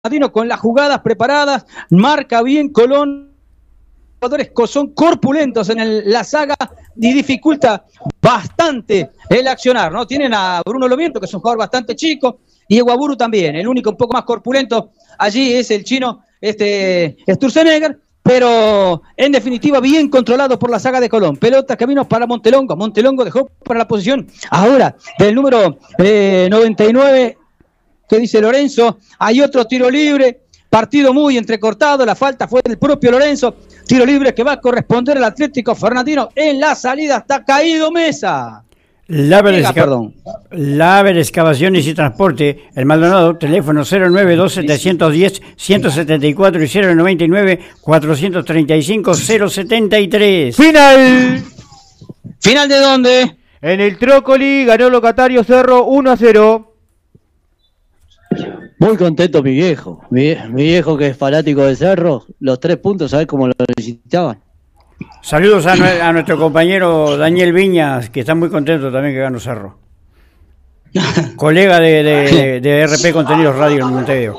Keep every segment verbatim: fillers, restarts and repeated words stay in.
con las jugadas preparadas, marca bien Colón, jugadores son corpulentos en el, la saga y dificulta bastante el accionar, ¿no? Tienen a Bruno Lomiento, que es un jugador bastante chico, y Guaburu también, el único un poco más corpulento allí es el chino este Sturzenegger, pero en definitiva bien controlado por la saga de Colón. Pelota camino para Montelongo, Montelongo dejó para la posición ahora del número eh, noventa y nueve, que dice Lorenzo, hay otro tiro libre, partido muy entrecortado, la falta fue del propio Lorenzo, tiro libre que va a corresponder al Atlético Fernandino, en la salida está caído Mesa. Laver, Diga, Esca- Laver Excavaciones y Transporte, el Maldonado, teléfono cero nueve dos, siete uno cero, uno siete cuatro y cero nueve nueve, cuatro tres cinco, cero siete tres. ¡Final! ¿Final de dónde? En el Trócoli ganó Locatario Cerro uno a cero. Muy contento mi viejo, mi, mi viejo que es fanático de Cerro, los tres puntos, ¿sabes cómo lo necesitaban? Saludos a, a nuestro compañero Daniel Viñas, que está muy contento también que ganó Cerro. Colega de, de, de R P Contenidos Radio en Montevideo.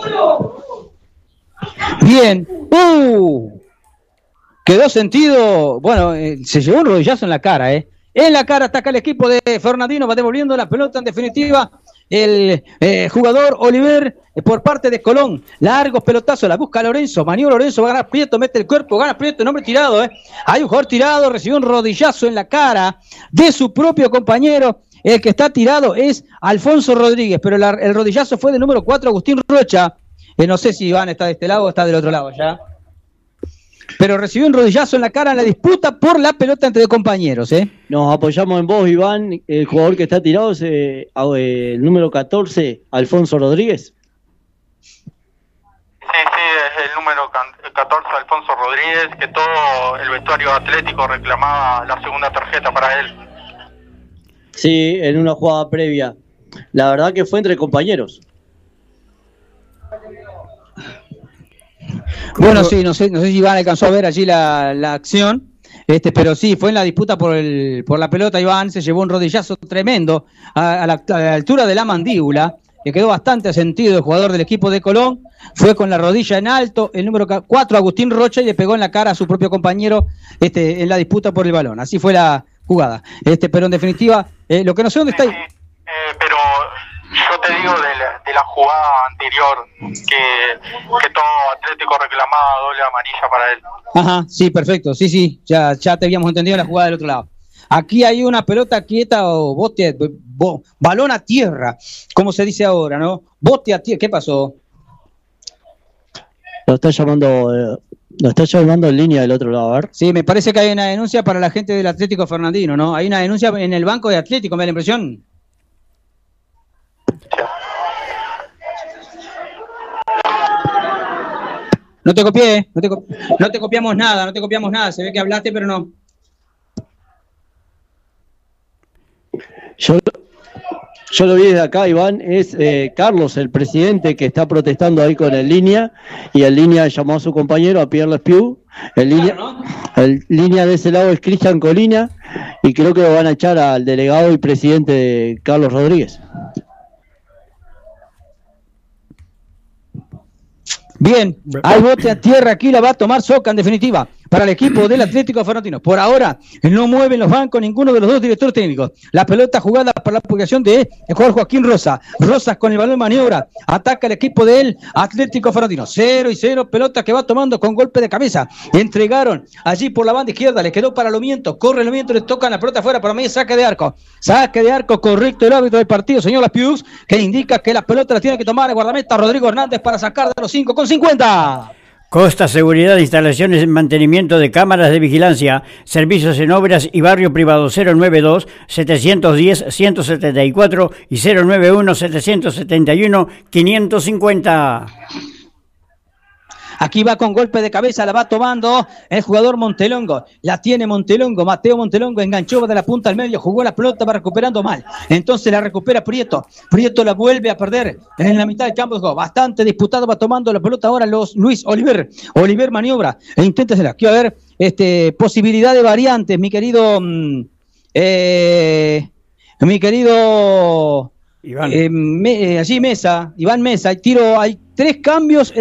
Bien. Uh, quedó sentido. Bueno, eh, se llevó un rodillazo en la cara, ¿eh? En la cara ataca el equipo de Fernandino, va devolviendo la pelota en definitiva. El eh, jugador Oliver eh, por parte de Colón, largos pelotazos, la busca Lorenzo, maniobra Lorenzo, va a ganar Prieto, mete el cuerpo, gana Prieto, nombre tirado, eh. Hay un jugador tirado, recibió un rodillazo en la cara de su propio compañero, el que está tirado es Alfonso Rodríguez, pero la, el rodillazo fue del número cuatro, Agustín Rocha, eh, no sé si Iván está de este lado o está del otro lado ya, pero recibió un rodillazo en la cara en la disputa por la pelota entre compañeros, ¿eh? Nos apoyamos en vos, Iván. El jugador que está tirado es eh, el número catorce, Alfonso Rodríguez. Sí, sí, es el número catorce, Alfonso Rodríguez, que todo el vestuario atlético reclamaba la segunda tarjeta para él. Sí, en una jugada previa. La verdad que fue entre compañeros. Bueno, sí, no sé, no sé si Iván alcanzó a ver allí la, la acción, este, pero sí, fue en la disputa por el, por la pelota. Iván se llevó un rodillazo tremendo a, a, la, a la altura de la mandíbula, que quedó bastante sentido el jugador del equipo de Colón, fue con la rodilla en alto, el número cuatro, Agustín Rocha, y le pegó en la cara a su propio compañero este, en la disputa por el balón. Así fue la jugada. Este, pero en definitiva, eh, lo que no sé dónde sí, está... Sí, eh, pero yo te digo de la, de la jugada anterior, que, que todo Atlético reclamaba doble amarilla para él. Ajá, sí, perfecto, sí, sí, ya, ya te habíamos entendido la jugada del otro lado. Aquí hay una pelota quieta o bote, bo, balón a tierra, como se dice ahora, ¿no? Bote a tierra, ¿qué pasó? Lo está llamando, eh, lo está llamando en línea del otro lado, a ver. Sí, me parece que hay una denuncia para la gente del Atlético Fernandino, ¿no? Hay una denuncia en el banco de Atlético, me da la impresión. No te copié, no te, no te copiamos nada, no te copiamos nada, se ve que hablaste, pero no. Yo, yo lo vi desde acá, Iván, es eh, Carlos, el presidente, que está protestando ahí con el línea, y el línea llamó a su compañero, a Pierre Lespiu, el línea, claro, ¿no? El línea de ese lado es Cristian Colina, y creo que lo van a echar al delegado y presidente Carlos Rodríguez. Bien, hay bote a tierra, aquí la va a tomar Soca en definitiva para el equipo del Atlético Fernandino. Por ahora no mueven los bancos ninguno de los dos directores técnicos. La pelota jugada para la publicación de el jugador Joaquín Rosa. Rosas con el balón de maniobra, ataca el equipo del Atlético Fernandino. Cero y cero, pelota que va tomando con golpe de cabeza. Entregaron allí por la banda izquierda, le quedó para Lomiento, corre Lomiento, le tocan la pelota afuera, para mí saque de arco. Saque de arco correcto el árbitro del partido, señor Laspius, que indica que la pelota la tiene que tomar el guardameta Rodrigo Hernández para sacar de los cinco con cincuenta. Costa Seguridad, instalaciones en mantenimiento de cámaras de vigilancia, servicios en obras y barrio privado cero nueve dos, siete uno cero, uno siete cuatro y cero nueve uno, siete siete uno, cinco cinco cero. Aquí va con golpe de cabeza, la va tomando el jugador Montelongo. La tiene Montelongo, Mateo Montelongo enganchó de la punta al medio, jugó la pelota, va recuperando mal. Entonces la recupera Prieto. Prieto la vuelve a perder en la mitad del campo. Bastante disputado, va tomando la pelota ahora los Luis Oliver. Oliver maniobra e intenta hacerla. Aquí va a haber este, posibilidad de variantes, mi querido... Eh, mi querido... Iván. Eh, me, eh, allí Mesa, Iván Mesa, hay tiro, hay tres cambios en